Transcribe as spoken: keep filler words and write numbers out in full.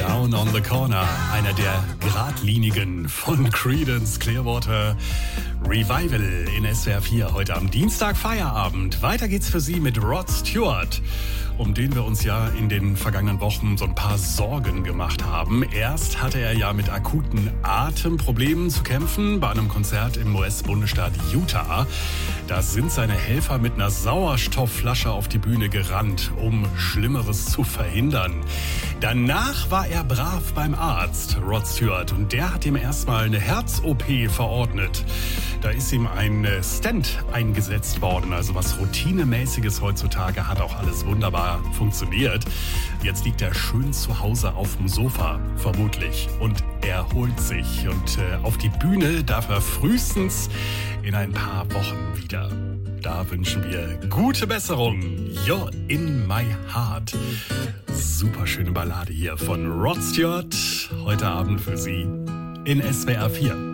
Down on the Corner, einer der Geradlinigen von Creedence Clearwater Revival in S W R vier. Heute am Dienstag Feierabend. Weiter geht's für Sie mit Rod Stewart, um den wir uns ja in den vergangenen Wochen so ein paar Sorgen gemacht haben. Erst hatte er ja mit akuten Atemproblemen zu kämpfen bei einem Konzert im U S-Bundesstaat Utah. Da sind seine Helfer mit einer Sauerstoffflasche auf die Bühne gerannt, um Schlimmeres zu verhindern. Danach war er brav beim Arzt, Rod Stewart, und der hat ihm erstmal eine Herz-O P verordnet. Da ist ihm ein Stent eingesetzt worden, also was Routinemäßiges heutzutage, hat auch alles wunderbar funktioniert. Jetzt liegt er schön zu Hause auf dem Sofa, vermutlich, und erholt sich. Und äh, auf die Bühne darf er frühestens in ein paar Wochen wieder. Da wünschen wir gute Besserung. You're in my heart. Super schöne Ballade hier von Rod Stewart. Heute Abend für Sie in S W R vier.